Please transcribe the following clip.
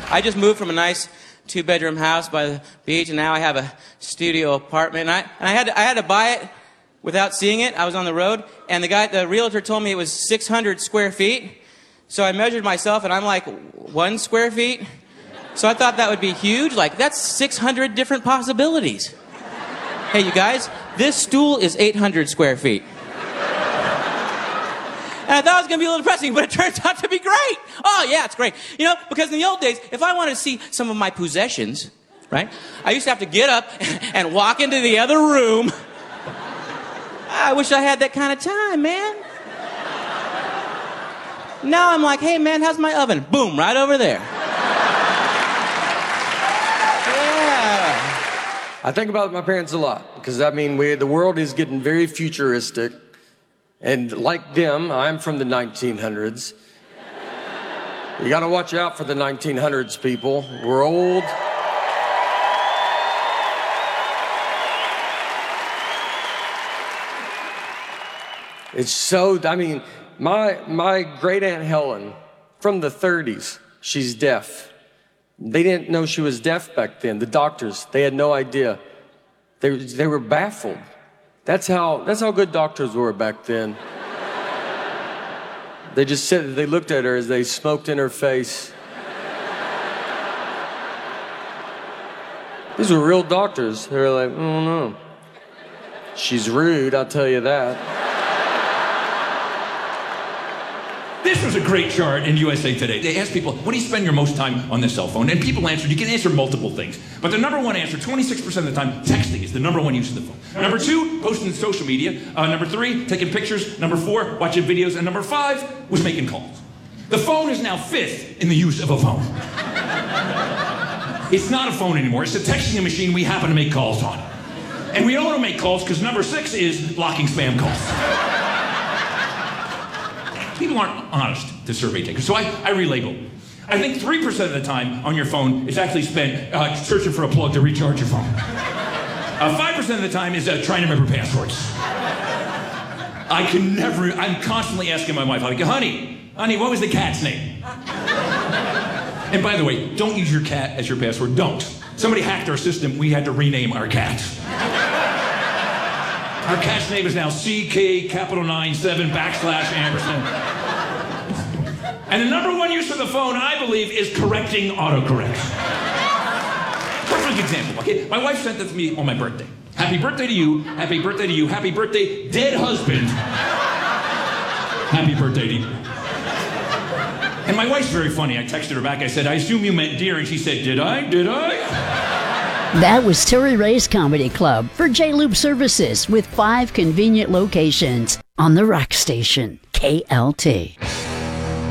I just moved from a nice 2-bedroom house by the beach, and now I have a studio apartment. And I had to buy it without seeing it. I was on the road, and the realtor told me it was 600 square feet. So I measured myself, and I'm like 1 square feet. So I thought that would be huge. Like, that's 600 different possibilities. Hey, you guys, this stool is 800 square feet. And I thought it was going to be a little depressing, but it turns out to be great. Oh, yeah, it's great. You know, because in the old days, if I wanted to see some of my possessions, right, I used to have to get up and walk into the other room. I wish I had that kind of time, man. Now I'm like, hey, man, how's my oven? Boom, right over there. Yeah. I think about my parents a lot because, I mean, the world is getting very futuristic. And like them, I'm from the 1900s. You got to watch out for the 1900s, people. We're old. It's so, I mean, my great Aunt Helen from the 30s, she's deaf. They didn't know she was deaf back then. The doctors, they had no idea. They were baffled. That's how good doctors were back then. They just said, they looked at her as they smoked in her face. These were real doctors. They were like, oh no. She's rude, I'll tell you that. This was a great chart in USA Today. They asked people, what do you spend your most time on the cell phone? And people answered, you can answer multiple things. But the number one answer, 26% of the time, texting is the number one use of the phone. Number 2, posting to social media. Number 3, taking pictures. Number 4, watching videos. And number 5 was making calls. The phone is now 5th in the use of a phone. It's not a phone anymore. It's a texting machine we happen to make calls on. And we don't want to make calls because number 6 is blocking spam calls. People aren't honest to survey takers, so I relabel. I think 3% of the time on your phone is actually spent searching for a plug to recharge your phone. 5% of the time is trying to remember passwords. I'm constantly asking my wife, like, honey, what was the cat's name? And by the way, don't use your cat as your password, don't. Somebody hacked our system, we had to rename our cat. Our cat's name is now CK97 \ampersand. And the number one use of the phone, I believe, is correcting autocorrect. Perfect example, okay? My wife sent this to me on my birthday. Happy birthday to you, happy birthday to you, happy birthday, dead husband. Happy birthday to you. And my wife's very funny. I texted her back, I said, I assume you meant dear, and she said, did I? That was Terry Ray's Comedy Club for J-Loop Services with 5 convenient locations on the rock station, KLT.